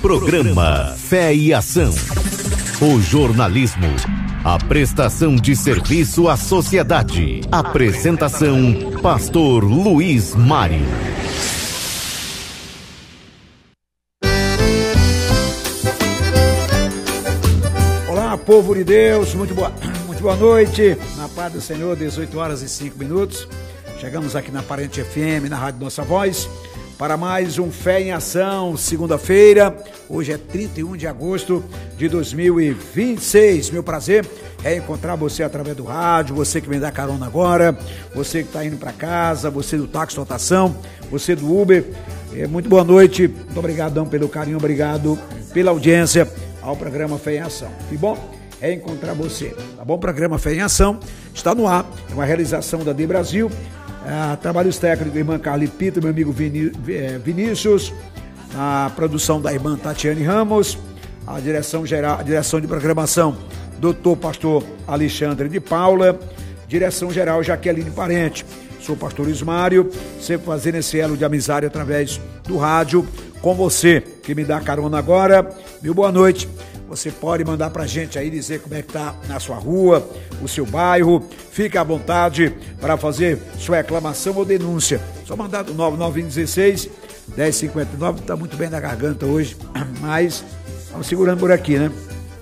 Programa Fé e Ação. O jornalismo, a prestação de serviço à sociedade. Apresentação, Pastor Luiz Mário. Olá, povo de Deus, muito boa noite. Na paz do Senhor, 18 horas e 5 minutos. Chegamos aqui na Parente FM, na Rádio Nossa Voz, para mais um Fé em Ação, segunda-feira. Hoje é 31 de agosto de 2026. Meu prazer é encontrar você através do rádio, você que me dá carona agora, você que está indo para casa, você do táxi lotação, você do Uber. Muito boa noite, muito obrigadão pelo carinho, obrigado pela audiência ao programa Fé em Ação. Que bom é encontrar você, tá bom? O programa Fé em Ação está no ar, é uma realização da D Brasil. Trabalhos técnicos da irmã Carly Pita, meu amigo Vinícius, a produção da irmã Tatiane Ramos, a direção de programação Dr. Pastor Alexandre de Paula, direção geral Jaqueline Parente. Sou o pastor Luiz Mário, sempre fazendo esse elo de amizade através do rádio com você que me dá carona agora. Meu boa noite. Você pode mandar pra gente aí, dizer como é que tá na sua rua, o seu bairro. Fique à vontade para fazer sua reclamação ou denúncia. Só mandar do 9916-1059, tá muito bem na garganta hoje, mas vamos segurando por aqui, né?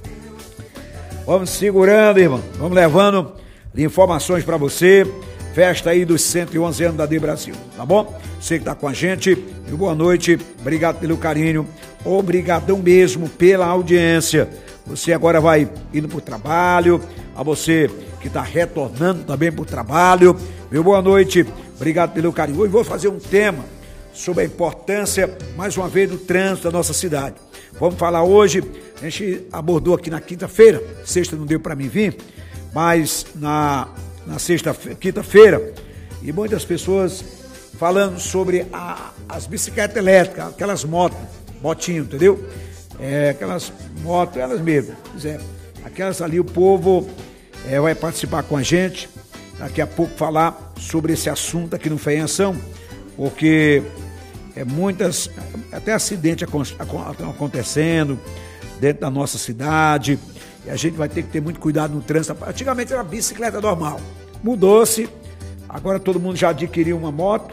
Vamos segurando, irmão. Vamos levando informações para você. Festa aí dos 111 anos da D Brasil, tá bom? Você que tá com a gente, boa noite, obrigado pelo carinho, obrigadão mesmo pela audiência. Você agora vai indo pro trabalho, a você que tá retornando também pro trabalho, meu boa noite, obrigado pelo carinho. Hoje vou fazer um tema sobre a importância, mais uma vez, do trânsito da nossa cidade. Vamos falar hoje, a gente abordou aqui na quinta-feira, sexta não deu para mim vir, mas na quinta-feira, e muitas pessoas falando sobre as bicicletas elétricas, aquelas motinhas, entendeu? Aquelas motos, elas mesmas. Aquelas ali, o povo vai participar com a gente, daqui a pouco falar sobre esse assunto aqui no Fé em Ação, porque muitas, até acidentes estão acontecendo dentro da nossa cidade, e a gente vai ter que ter muito cuidado no trânsito. Antigamente era bicicleta normal, mudou-se, agora todo mundo já adquiriu uma moto,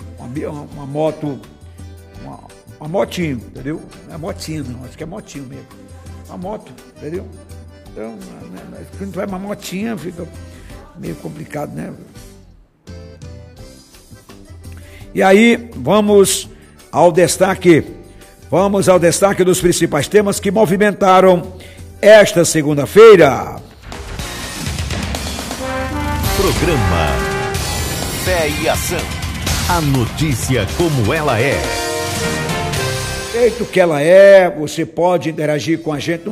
uma motinho, entendeu? Não é motinha não, acho que é motinho mesmo, uma moto, entendeu? Então, quando vai uma motinha fica meio complicado, né? E aí, vamos ao destaque dos principais temas que movimentaram esta segunda-feira. Programa Fé e Ação. A notícia como ela é. Feito que ela é, você pode interagir com a gente no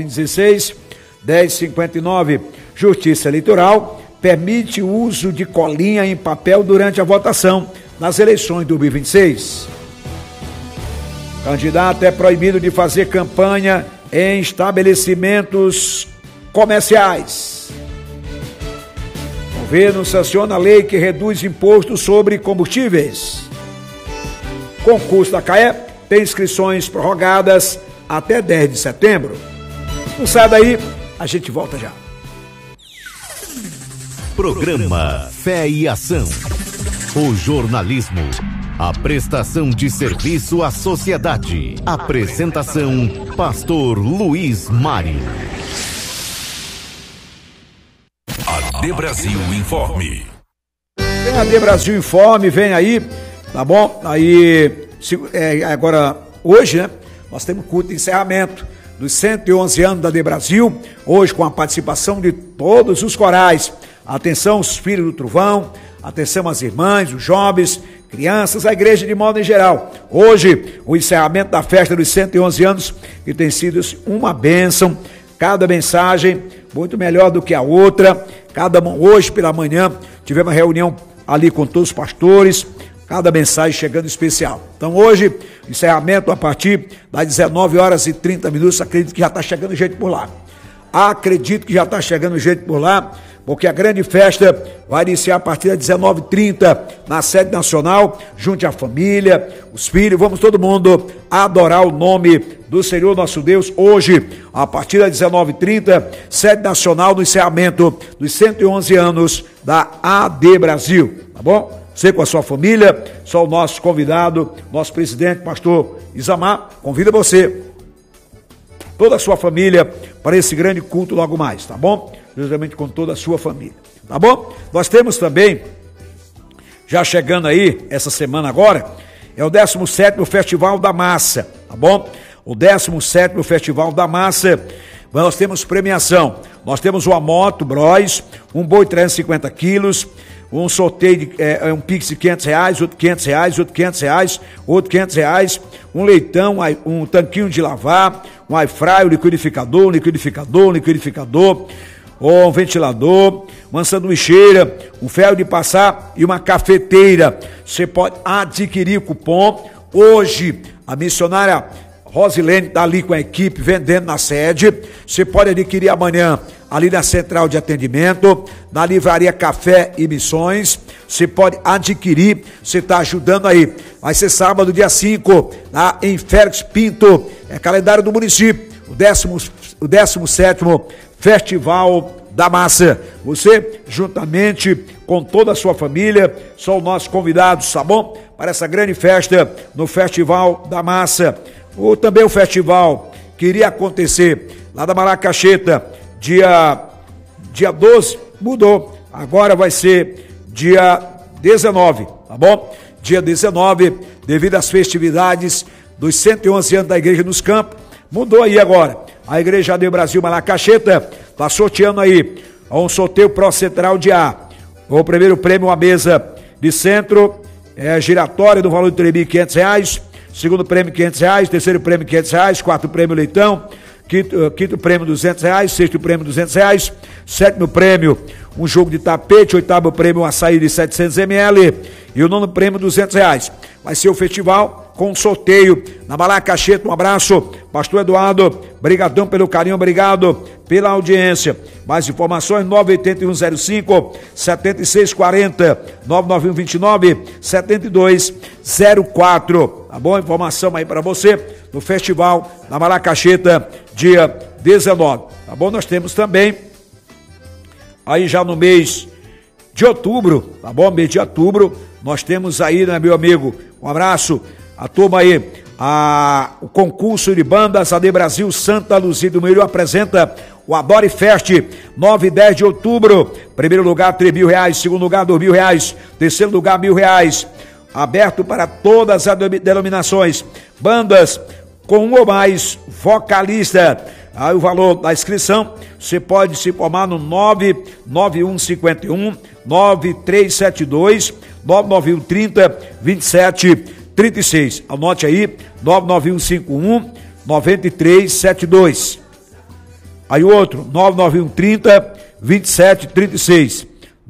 9916-1059. Justiça Eleitoral permite o uso de colinha em papel durante a votação nas eleições de 2026. Candidato é proibido de fazer campanha em estabelecimentos comerciais. O governo sanciona a lei que reduz impostos sobre combustíveis. Concurso da CAEP tem inscrições prorrogadas até 10 de setembro. Não sai daí, a gente volta já. Programa Fé e Ação. O jornalismo, a prestação de serviço à sociedade. Apresentação, Pastor Luiz Mário. A D Brasil Informe. Vem a D Brasil Informe, vem aí, tá bom? Aí, agora, hoje, né, nós temos culto de encerramento dos 111 anos da D Brasil, hoje com a participação de todos os corais. Atenção, os filhos do trovão, atenção às irmãs, os jovens, crianças, a igreja de modo em geral. Hoje, o encerramento da festa dos 111 anos, que tem sido uma bênção, cada mensagem muito melhor do que a outra. Hoje pela manhã tivemos uma reunião ali com todos os pastores, cada mensagem chegando especial. Então hoje, encerramento a partir das 19 horas e 30 minutos, acredito que já está chegando gente por lá. Acredito que já está chegando gente por lá, porque a grande festa vai iniciar a partir das 19h30 na sede nacional. Junte a família, os filhos, vamos todo mundo adorar o nome do Senhor nosso Deus. Hoje, a partir das 19h30, sede nacional do encerramento dos 111 anos da AD Brasil, tá bom? Você com a sua família, só o nosso convidado, nosso presidente, pastor Isamar, convida você, toda a sua família, para esse grande culto logo mais, tá bom? Justamente com toda a sua família, tá bom? Nós temos também, já chegando aí, essa semana agora, é o 17º Festival da Massa, tá bom? O 17º Festival da Massa, nós temos premiação, nós temos uma moto Bros, um boi 350 quilos, um sorteio de um pix de R$500, outro R$500, outro R$500, outro R$500, um leitão, um tanquinho de lavar, um air fry, um liquidificador, um ventilador, uma sanduicheira, um ferro de passar e uma cafeteira. Você pode adquirir cupom. Hoje, a missionária Rosilene está ali com a equipe vendendo na sede. Você pode adquirir amanhã ali na central de atendimento, na livraria Café e Missões. Você pode adquirir, você está ajudando aí. Vai ser sábado, dia 5, lá em Félix Pinto, é calendário do município, o 17º Festival da Massa. Você, juntamente com toda a sua família, são nossos convidados, tá bom? Para essa grande festa no Festival da Massa. Ou também o festival que iria acontecer lá da Malacacheta, dia 12, mudou. Agora vai ser dia 19, tá bom? Dia 19, devido às festividades dos 111 anos da Igreja nos Campos, mudou aí agora. A Igreja AD Brasil Malacacheta está sorteando aí um sorteio Pro Central de A. O primeiro prêmio, uma mesa de centro giratória do valor de R$3.500. Segundo prêmio, R$500. Terceiro prêmio, R$500. Quarto prêmio, leitão. Quinto prêmio, R$200. Sexto prêmio, R$200. Sétimo prêmio, um jogo de tapete. Oitavo prêmio, um açaí de 700 ml. E o nono prêmio, R$200. Vai ser o festival com sorteio na Malacacheta. Um abraço, pastor Eduardo. Brigadão pelo carinho, obrigado pela audiência. Mais informações, 98105-7640, 99129-7204. Tá bom? Informação aí para você no Festival da Malacacheta, dia 19. Tá bom? Nós temos também, aí já no mês de outubro, tá bom? Mês de outubro, nós temos aí, né, meu amigo? Um abraço, a turma aí, o concurso de bandas AD Brasil Santa Luzia do Meio apresenta o Adore Fest, 9 e 10 de outubro. Primeiro lugar, R$3.000. Segundo lugar, R$2.000. Terceiro lugar, R$1.000. Aberto para todas as denominações. Bandas com um ou mais vocalista. Aí o valor da inscrição, você pode se informar no 99151-9372, 99130-2736. Anote aí, 99151-9372. Aí o outro, 99130-2736.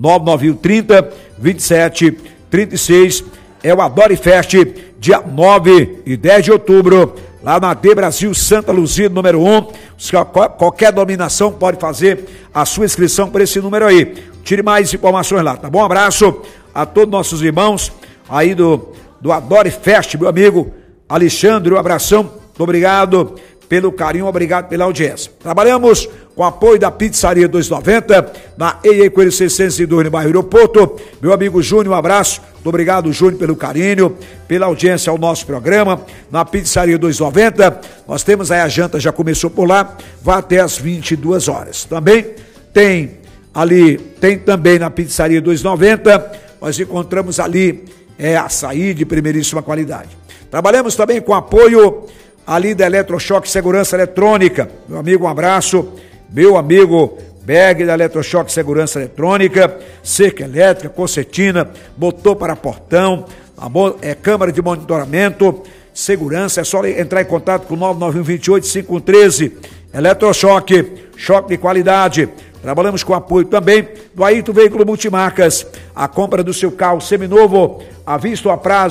99130-2736. É o Adore Fest, dia 9 e 10 de outubro, lá na AD Brasil Santa Luzia, número 1. Qualquer dominação pode fazer a sua inscrição por esse número aí. Tire mais informações lá, tá bom? Um abraço a todos nossos irmãos aí do Adore Fest, meu amigo Alexandre, um abração, muito obrigado pelo carinho, obrigado pela audiência. Trabalhamos com apoio da Pizzaria 290, na EIA Coelho 602, no bairro Aeroporto. Meu amigo Júnior, um abraço. Muito obrigado, Júnior, pelo carinho, pela audiência ao nosso programa. Na Pizzaria 290, nós temos aí a janta, já começou por lá, vai até às 22 horas. Também tem também na Pizzaria 290, nós encontramos ali açaí de primeiríssima qualidade. Trabalhamos também com apoio ali da Eletrochoque Segurança Eletrônica. Meu amigo, um abraço. Meu amigo Berg da Eletrochoque Segurança Eletrônica, cerca elétrica, concertina, motor para portão, tá bom? Câmara de monitoramento, segurança, é só entrar em contato com 99128-5113. Eletrochoque, choque de qualidade. Trabalhamos com apoio também do Ayrton Veículo Multimarcas. A compra do seu carro seminovo, à vista ou a prazo,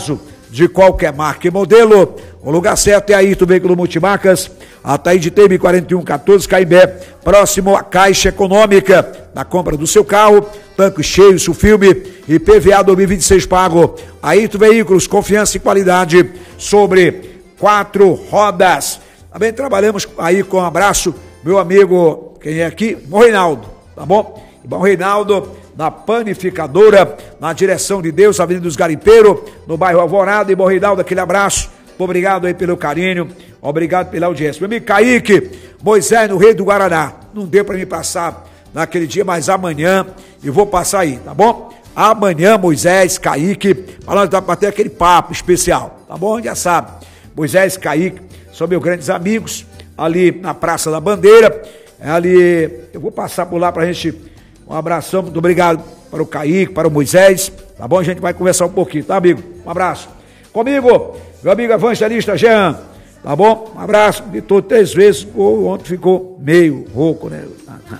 de qualquer marca e modelo. O lugar certo é a Ayrton Veículo Multimarcas, Ataíde Tebe 4114, Caimbé, próximo à Caixa Econômica. Na compra do seu carro, tanque cheio, sulfilme e PVA 2026 pago. Ayrton Veículos, confiança e qualidade sobre 4 rodas. Também trabalhamos aí com um abraço, meu amigo, quem é aqui? Bom Reinaldo, tá bom? Bom Reinaldo, na panificadora, na direção de Deus, Avenida dos Garimpeiros, no bairro Alvorada. E Bom Reinaldo, aquele abraço, obrigado aí pelo carinho, obrigado pela audiência. Meu amigo Kaique, Moisés no Rei do Guaraná, não deu para me passar naquele dia, mas amanhã eu vou passar aí, tá bom? Amanhã, Moisés, Kaique, para nós bater aquele papo especial, tá bom? Já sabe, Moisés, Kaique, são meus grandes amigos, ali na Praça da Bandeira, ali, eu vou passar por lá pra gente, um abração, muito obrigado para o Kaique, para o Moisés, tá bom? A gente vai conversar um pouquinho, tá, amigo? Um abraço. Comigo, meu amigo evangelista Jean, tá bom? Um abraço, gritou 3 vezes, ontem ficou meio rouco, né?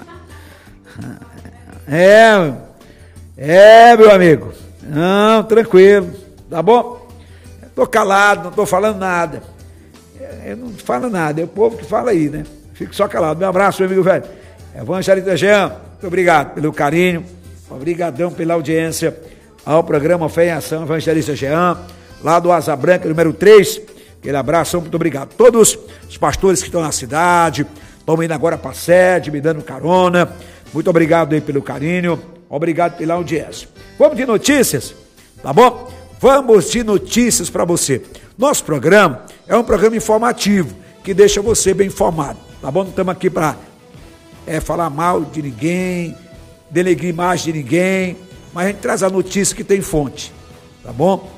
Meu amigo, não, tranquilo, tá bom? Tô calado, não tô falando nada, eu não falo nada, é o povo que fala aí, né? Fico só calado. Meu abraço, meu amigo velho, evangelista Jean, muito obrigado pelo carinho, obrigadão pela audiência ao programa Fé em Ação, evangelista Jean, lá do Asa Branca, número 3, aquele abraço, muito obrigado. Todos os pastores que estão na cidade, estão indo agora para a sede, me dando carona, muito obrigado aí pelo carinho, obrigado pela audiência. Vamos de notícias, tá bom? Vamos de notícias para você. Nosso programa é um programa informativo, que deixa você bem informado, tá bom? Não estamos aqui para falar mal de ninguém, denegrir imagem de ninguém, mas a gente traz a notícia que tem fonte, tá bom?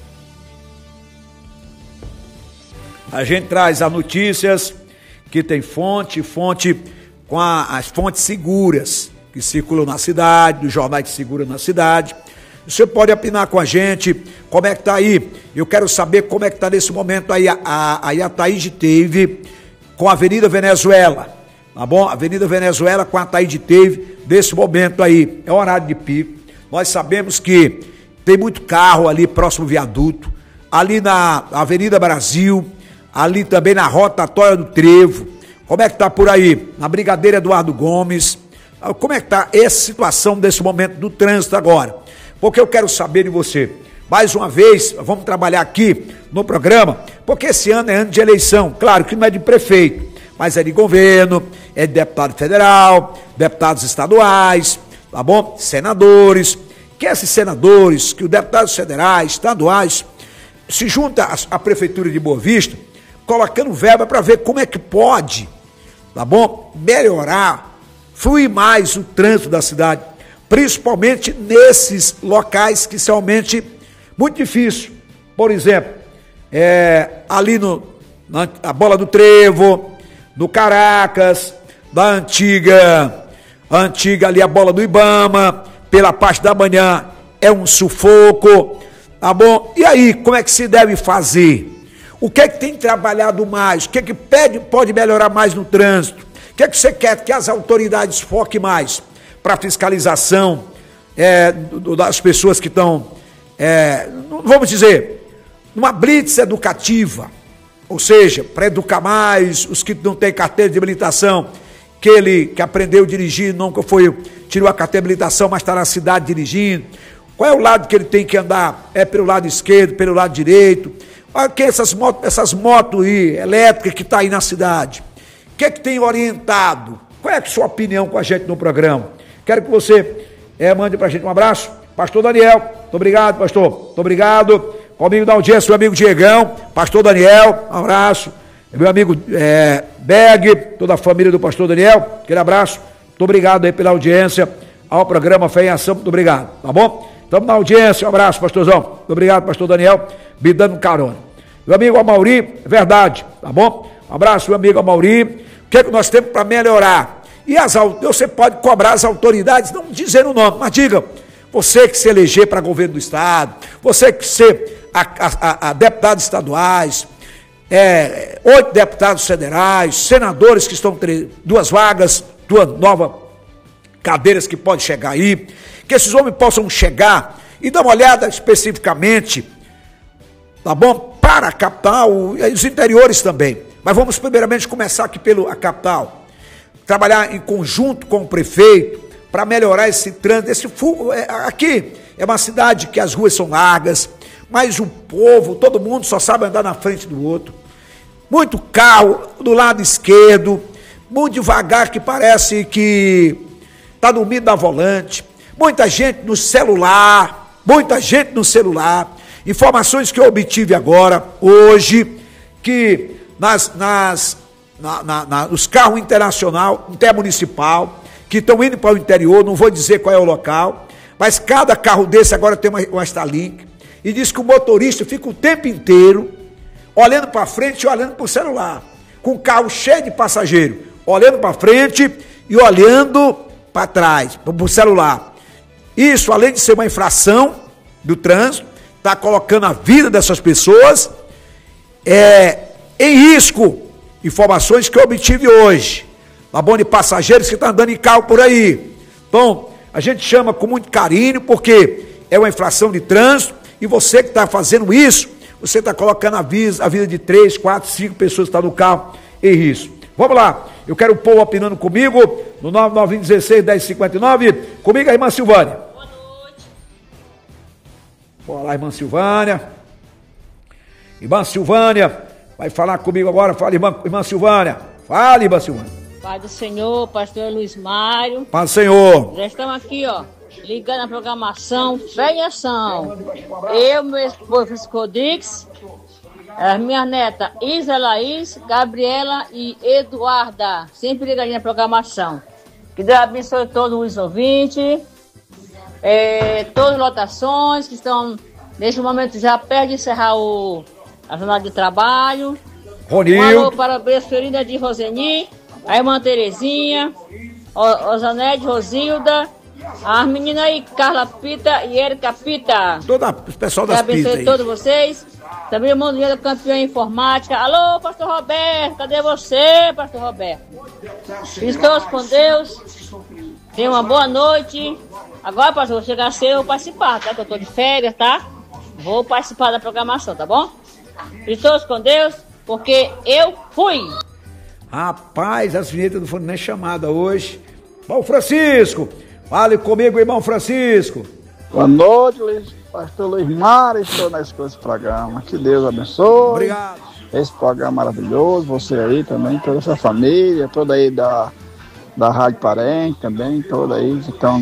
A gente traz as notícias que tem fonte com as fontes seguras que circulam na cidade, dos jornais que seguram na cidade. Você pode opinar com a gente, como é que tá aí? Eu quero saber como é que tá nesse momento aí a Ataíde Teve com a Avenida Venezuela, tá bom? Avenida Venezuela com a Ataíde Teve, desse momento aí, é horário de pico. Nós sabemos que tem muito carro ali próximo ao viaduto, ali na Avenida Brasil, ali também na rotatória do Trevo. Como é que tá por aí? Na Brigadeiro Eduardo Gomes. Como é que tá essa situação desse momento do trânsito agora? Porque eu quero saber de você. Mais uma vez, vamos trabalhar aqui no programa, porque esse ano é ano de eleição. Claro que não é de prefeito, mas é de governo, é de deputado federal, deputados estaduais, tá bom? Senadores. Que esses senadores, que os deputados federais, estaduais, se juntam à Prefeitura de Boa Vista, colocando verba para ver como é que pode, tá bom? Melhorar, fluir mais o trânsito da cidade, principalmente nesses locais que são realmente muito difícil. Por exemplo, ali na Bola do Trevo, no Caracas, da antiga ali a Bola do Ibama, pela parte da manhã é um sufoco, tá bom? E aí, como é que se deve fazer? O que é que tem trabalhado mais? O que é que pode melhorar mais no trânsito? O que é que você quer que as autoridades foquem mais para fiscalização das pessoas que estão, vamos dizer, numa blitz educativa, ou seja, para educar mais os que não têm carteira de habilitação, que aprendeu a dirigir, nunca tirou a carteira de habilitação, mas está na cidade dirigindo. Qual é o lado que ele tem que andar? É pelo lado esquerdo, pelo lado direito? Olha que essas motos aí, elétricas que estão aí na cidade. O que é que tem orientado? Qual é a sua opinião com a gente no programa? Quero que você mande pra gente um abraço. Pastor Daniel, muito obrigado, pastor. Muito obrigado. Comigo da audiência, meu amigo Diegão, pastor Daniel, um abraço. Meu amigo Beg, toda a família do pastor Daniel, aquele abraço. Muito obrigado aí pela audiência ao programa Fé em Ação, muito obrigado, tá bom? Estamos na audiência, um abraço, pastorzão. Muito obrigado, pastor Daniel, me dando carona. Meu amigo Amauri, verdade, tá bom? Um abraço, meu amigo Amauri. O que é que nós temos para melhorar? E você pode cobrar as autoridades, não dizendo o nome, mas diga, você que se eleger para governo do estado, você que ser a deputados estaduais, 8 deputados federais, senadores que estão 2 vagas, 2 novas cadeiras que podem chegar aí, que esses homens possam chegar e dar uma olhada especificamente, tá bom? Para a capital e os interiores também. Mas vamos primeiramente começar aqui pela capital. Trabalhar em conjunto com o prefeito para melhorar esse trânsito. Aqui é uma cidade que as ruas são largas, mas o povo, todo mundo só sabe andar na frente do outro. Muito carro do lado esquerdo, muito devagar, que parece que está dormindo na volante. Muita gente no celular, Informações que eu obtive agora, hoje, que nos carros intermunicipal, que estão indo para o interior, não vou dizer qual é o local, mas cada carro desse agora tem uma Starlink, e diz que o motorista fica o tempo inteiro olhando para frente e olhando para o celular, com o carro cheio de passageiro, olhando para frente e olhando para trás, para o celular. Isso, além de ser uma infração do trânsito, está colocando a vida dessas pessoas em risco. Informações que eu obtive hoje, tá bom, de passageiros que estão andando em carro por aí. Então, a gente chama com muito carinho, porque é uma infração de trânsito, e você que está fazendo isso, você está colocando a vida de 3, 4, 5 pessoas que estão no carro em risco. Vamos lá, eu quero o povo opinando comigo, no 99116-1059, comigo a irmã Silvânia. Boa noite. Olá, irmã Silvânia. Irmã Silvânia vai falar comigo agora. Fala, irmã Silvânia. Fala, irmã Silvânia. Pai do Senhor, pastor Luiz Mário. Paz do Senhor. Já estamos aqui, ligando a programação Fé em Ação. Eu, meu esposo Francisco Rodrigues, as minhas netas Isa Laís, Gabriela e Eduarda, sempre ligadinha na programação. Que Deus abençoe todos os ouvintes, todas as lotações que estão neste momento já perto de encerrar a jornada de trabalho. Roninho. Um alô para a Besferina de Roseni, a irmã Terezinha, Osanete, Rosilda, as meninas aí, Carla Pita e Erika Pita. Todo o pessoal das pitas aí. Abençoe todos vocês. Também o irmão do campeão em informática. Alô, pastor Roberto, cadê você, pastor Roberto? Estou com Deus. Tenha uma boa noite. Agora, pastor, vou chegar cedo, eu vou participar, tá? Que eu estou de férias, tá? Vou participar da programação, tá bom? Estou com Deus, porque eu fui. Rapaz, as vinhetas não foram nem chamadas hoje. Bom, Francisco, fale comigo, irmão Francisco. Boa noite, pastor Luiz Mário, estou na escola desse programa. Que Deus abençoe. Obrigado. Esse programa maravilhoso, você aí também, toda essa família, toda aí da Rádio Parente também, toda aí que estão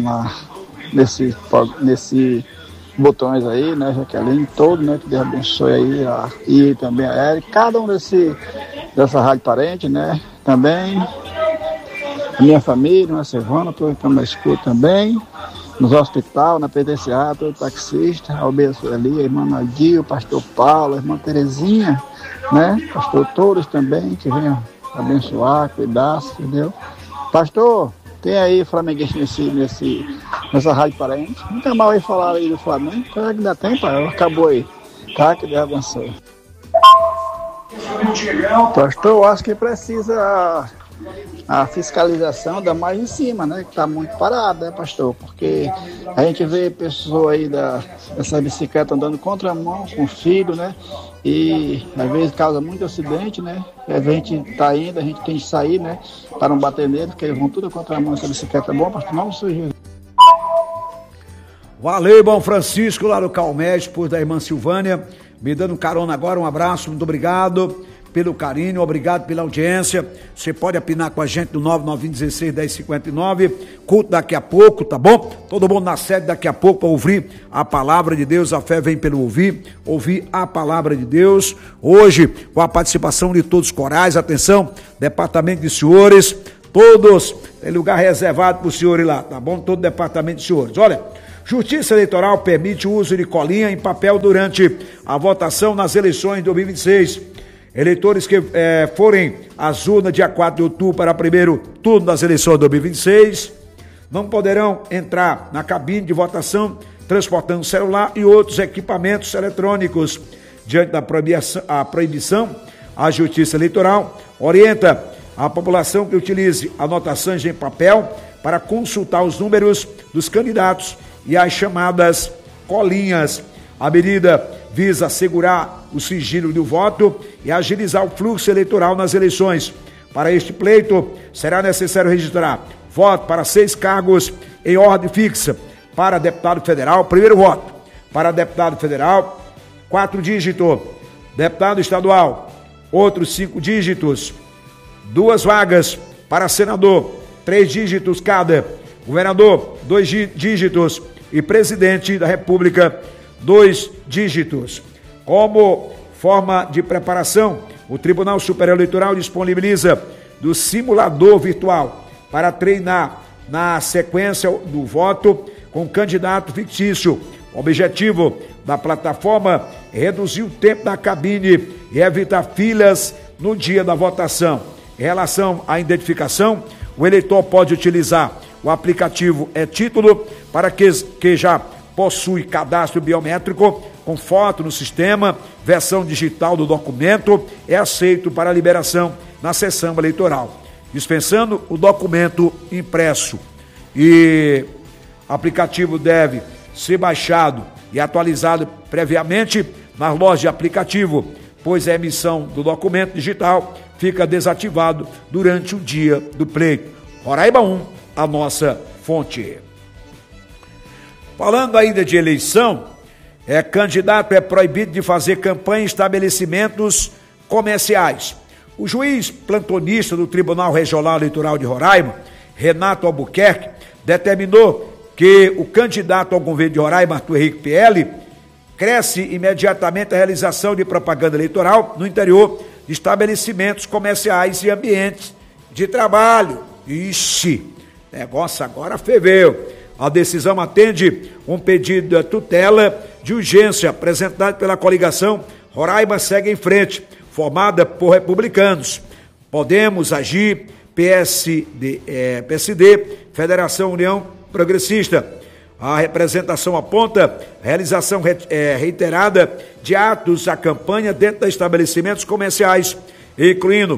nesse botões aí, né, Jaqueline, todo, né, que Deus abençoe aí, e também a Érica, cada um dessa Rádio Parente, né, também, a minha família, a Silvana, toda que na escuta também, nos hospital, na penitenciária, todo taxista, abençoe ali, a irmã Nadia, o pastor Paulo, a irmã Terezinha, né, pastor todos também, que venham abençoar, cuidar, entendeu? Pastor, tem aí flamenguista nessa Rádio Parente. Nunca mal aí falaram aí do Flamengo. Será que dá tempo? Acabou aí. Tá? Que Deus abençoe. Pastor, eu acho que precisa a fiscalização da mais em cima, né? Que tá muito parada, né, pastor? Porque a gente vê pessoas aí dessa bicicleta andando contramão com o filho, né? E às vezes causa muito acidente, né? A gente tá indo, a gente tem que sair, né? Para não bater neles, porque eles vão tudo contramão essa bicicleta. Bom, pastor, não surgiu. Valeu, irmão Francisco, lá no Calmed, por da irmã Silvânia, me dando carona agora. Um abraço, muito obrigado pelo carinho, obrigado pela audiência. Você pode apinar com a gente no 99116-1059, culto daqui a pouco, tá bom? Todo mundo na sede daqui a pouco para ouvir a palavra de Deus. A fé vem pelo ouvir a palavra de Deus. Hoje, com a participação de todos os corais, atenção, departamento de senhores, todos, tem lugar reservado para os senhores lá, tá bom? Todo departamento de senhores. Olha, Justiça Eleitoral permite o uso de colinha em papel durante a votação nas eleições de 2026. Eleitores que forem às urnas dia 4 de outubro para o primeiro turno das eleições de 2026 não poderão entrar na cabine de votação transportando celular e outros equipamentos eletrônicos. Diante da proibição, a Justiça Eleitoral orienta a população que utilize anotações em papel para consultar os números dos candidatos e as chamadas colinhas. A medida visa assegurar o sigilo do voto e agilizar o fluxo eleitoral nas eleições. Para este pleito, será necessário registrar voto para 6 cargos em ordem fixa. Para deputado federal, primeiro voto. Para deputado federal, 4 dígitos. Deputado estadual, outros 5 dígitos. 2 vagas para senador, 3 dígitos cada. Governador, 2 dígitos. E presidente da República, 2 dígitos. Como forma de preparação, o Tribunal Superior Eleitoral disponibiliza do simulador virtual para treinar na sequência do voto com candidato fictício. O objetivo da plataforma é reduzir o tempo da cabine e evitar filas no dia da votação. Em relação à identificação, o eleitor pode utilizar o aplicativo e-Título para que já possui cadastro biométrico com foto no sistema, versão digital do documento é aceito para liberação na sessão eleitoral, dispensando o documento impresso. E o aplicativo deve ser baixado e atualizado previamente nas lojas de aplicativo, pois a emissão do documento digital fica desativado durante o dia do pleito. Roraima 1, a nossa fonte. Falando ainda de eleição, candidato é proibido de fazer campanha em estabelecimentos comerciais. O juiz plantonista do Tribunal Regional Eleitoral de Roraima, Renato Albuquerque, determinou que o candidato ao governo de Roraima, Arthur Henrique PL, cresce imediatamente a realização de propaganda eleitoral no interior de estabelecimentos comerciais e ambientes de trabalho. Ixi, negócio agora ferveu. A decisão atende um pedido de tutela de urgência apresentado pela coligação Roraima Segue em Frente, formada por republicanos, Podemos, Agir, PSD, Federação União Progressista. A representação aponta a realização reiterada de atos da campanha dentro de estabelecimentos comerciais, incluindo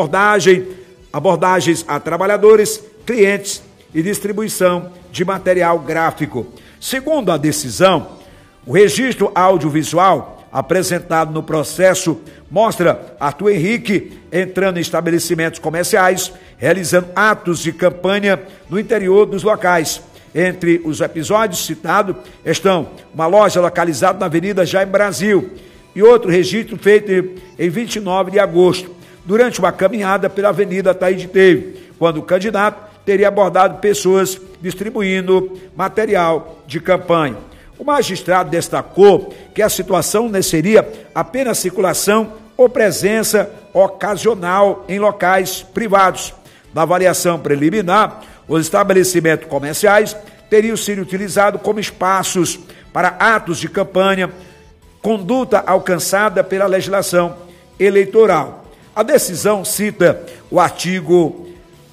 abordagens a trabalhadores, clientes e distribuição de material gráfico. Segundo a decisão, o registro audiovisual apresentado no processo mostra Arthur Henrique entrando em estabelecimentos comerciais, realizando atos de campanha no interior dos locais. Entre os episódios citados estão uma loja localizada na Avenida Jaime Brasil e outro registro feito em 29 de agosto, durante uma caminhada pela Avenida Taíde Teve, quando o candidato teria abordado pessoas distribuindo material de campanha. O magistrado destacou que a situação não seria apenas circulação ou presença ocasional em locais privados. Na avaliação preliminar, os estabelecimentos comerciais teriam sido utilizados como espaços para atos de campanha, conduta alcançada pela legislação eleitoral. A decisão cita o artigo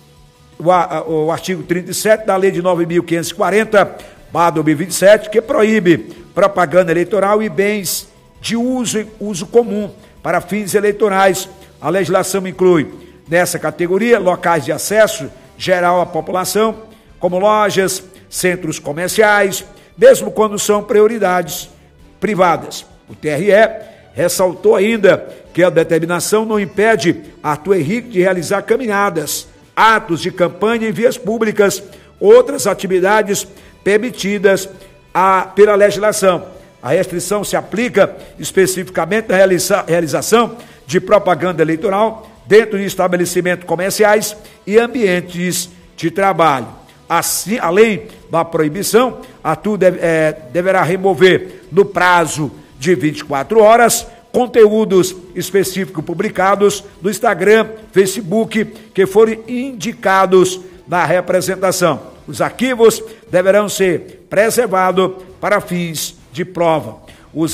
37 da Lei de 9.540/2027, que proíbe propaganda eleitoral e bens de uso comum para fins eleitorais. A legislação inclui, nessa categoria, locais de acesso geral à população, como lojas, centros comerciais, mesmo quando são prioridades privadas. O TRE ressaltou ainda que a determinação não impede Arthur Henrique de realizar caminhadas, atos de campanha em vias públicas, outras atividades permitidas pela legislação. A restrição se aplica especificamente na realização de propaganda eleitoral dentro de estabelecimentos comerciais e ambientes de trabalho. Assim, além da proibição, Arthur deverá remover, no prazo de 24 horas, conteúdos específicos publicados no Instagram, Facebook, que forem indicados na representação. Os arquivos deverão ser preservados para fins de prova. Os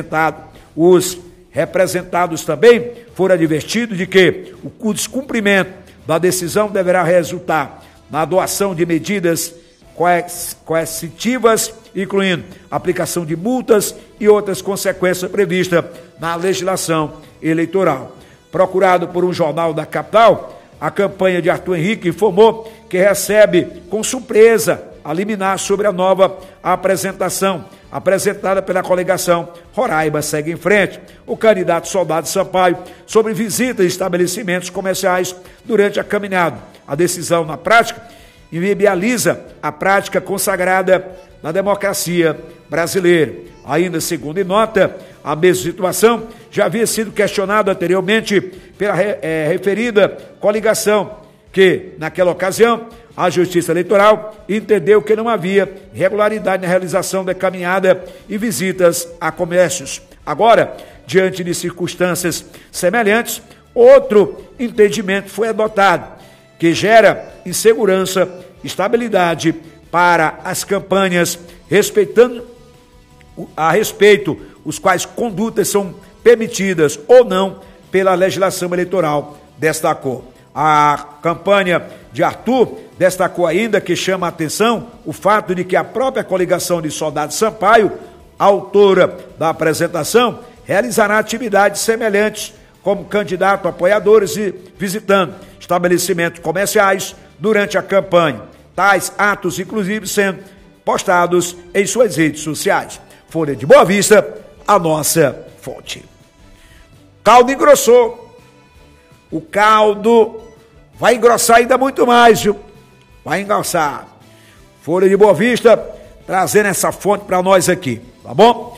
representados também foram advertidos de que o descumprimento da decisão deverá resultar na adoção de medidas coercitivas, incluindo aplicação de multas e outras consequências previstas na legislação eleitoral. Procurado por um jornal da capital, a campanha de Arthur Henrique informou que recebe com surpresa a liminar sobre a nova apresentação apresentada pela coligação Roraima Segue em Frente. O candidato Soldado Sampaio sobre visitas a estabelecimentos comerciais durante a caminhada. A decisão, na prática, inviabiliza a prática consagrada na democracia brasileira. Ainda segundo nota, a mesma situação já havia sido questionada anteriormente pela referida coligação, que, naquela ocasião, a Justiça Eleitoral entendeu que não havia irregularidade na realização da caminhada e visitas a comércios. Agora, diante de circunstâncias semelhantes, outro entendimento foi adotado, que gera insegurança, estabilidade para as campanhas, respeitando a respeito os quais condutas são permitidas ou não pela legislação eleitoral, destacou. A campanha de Arthur destacou ainda que chama a atenção o fato de que a própria coligação de Soldado Sampaio, autora da apresentação, realizará atividades semelhantes como candidato a apoiadores e visitando estabelecimentos comerciais durante a campanha. Tais atos, inclusive, sendo postados em suas redes sociais. Folha de Boa Vista, a nossa fonte. Caldo engrossou. O caldo vai engrossar ainda muito mais, viu? Vai engrossar. Folha de Boa Vista, trazendo essa fonte para nós aqui, tá bom?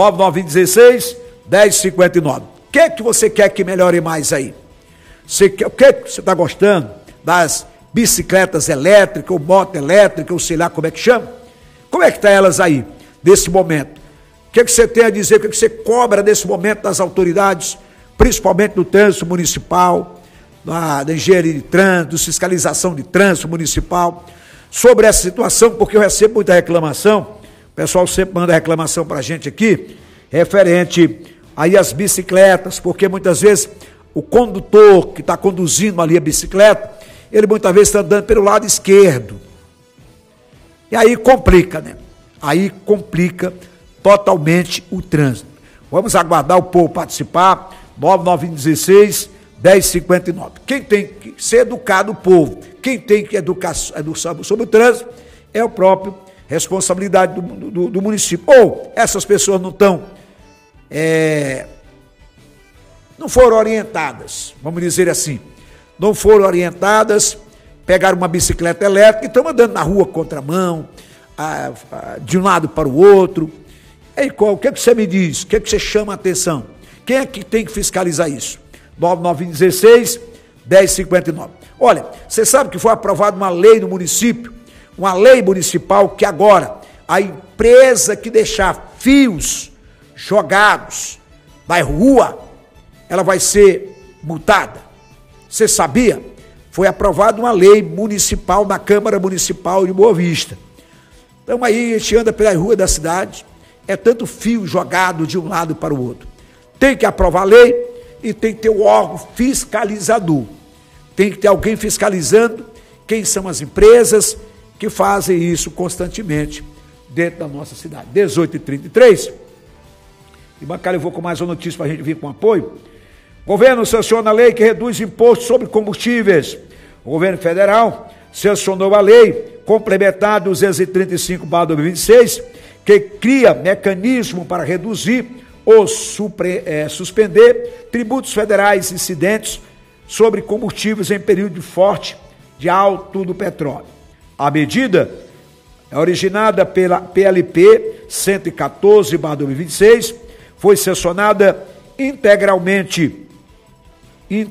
9916-1059. O que você quer que melhore mais aí? O que você está gostando das bicicletas elétricas, ou moto elétrica, ou sei lá como é que chama? Como é que está elas aí, nesse momento? O que você tem a dizer? O que você cobra nesse momento das autoridades, principalmente do trânsito municipal, da engenharia de trânsito, fiscalização de trânsito municipal, sobre essa situação, porque eu recebo muita reclamação, o pessoal sempre manda reclamação para a gente aqui, referente aí às bicicletas, porque muitas vezes o condutor que está conduzindo ali a bicicleta, ele muitas vezes está andando pelo lado esquerdo. E aí complica, né? Aí complica totalmente o trânsito. Vamos aguardar o povo participar, 9916-1059. Quem tem que ser educado, o povo. Quem tem que educar sobre o trânsito é o próprio responsabilidade do município. Ou essas pessoas não estão, não foram orientadas, vamos dizer assim, não foram orientadas, pegaram uma bicicleta elétrica e estão andando na rua contramão, de um lado para o outro. Ei, o que você me diz? O que você chama a atenção? Quem é que tem que fiscalizar isso? 9916-1059. Olha, você sabe que foi aprovada uma lei no município, uma lei municipal que agora a empresa que deixar fios jogados na rua, ela vai ser multada. Você sabia? Foi aprovada uma lei municipal na Câmara Municipal de Boa Vista. Então aí a gente anda pela rua da cidade, é tanto fio jogado de um lado para o outro. Tem que aprovar a lei e tem que ter o órgão fiscalizador. Tem que ter alguém fiscalizando quem são as empresas que fazem isso constantemente dentro da nossa cidade. 18h33. E Bancário, eu vou com mais uma notícia para a gente vir com apoio. O governo sanciona a lei que reduz imposto sobre combustíveis. O governo federal sancionou a lei complementar 235/2026, que cria mecanismo para reduzir ou suspender tributos federais incidentes sobre combustíveis em período de alto do petróleo. A medida é originada pela PLP 114/2026, foi sancionada integralmente em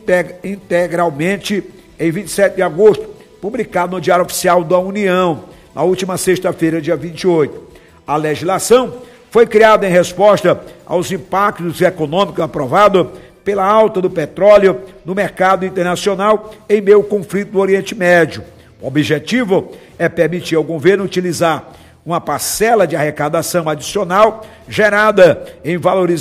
27 de agosto, publicado no Diário Oficial da União, na última sexta-feira, dia 28. A legislação foi criada em resposta aos impactos econômicos aprovados pela alta do petróleo no mercado internacional em meio ao conflito do Oriente Médio. O objetivo é permitir ao governo utilizar uma parcela de arrecadação adicional gerada em valorização